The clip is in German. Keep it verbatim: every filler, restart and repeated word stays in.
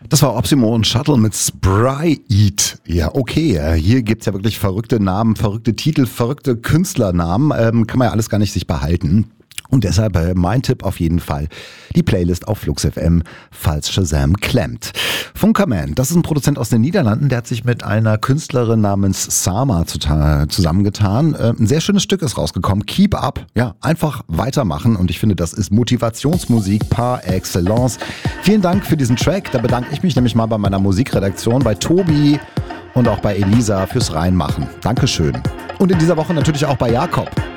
Das war Oxymoron Shuttle mit Sprite. Ja, okay. Hier gibt's ja wirklich verrückte Namen, verrückte Titel, verrückte Künstlernamen. Ähm, kann man ja alles gar nicht sich behalten. Und deshalb äh, mein Tipp auf jeden Fall, die Playlist auf Flux F M, falls Shazam klemmt. Funkerman, das ist ein Produzent aus den Niederlanden, der hat sich mit einer Künstlerin namens Sama zusammengetan. Äh, ein sehr schönes Stück ist rausgekommen, Keep Up, ja, einfach weitermachen und ich finde, das ist Motivationsmusik par excellence. Vielen Dank für diesen Track, da bedanke ich mich nämlich mal bei meiner Musikredaktion, bei Tobi und auch bei Elisa fürs Reinmachen. Dankeschön. Und in dieser Woche natürlich auch bei Jakob.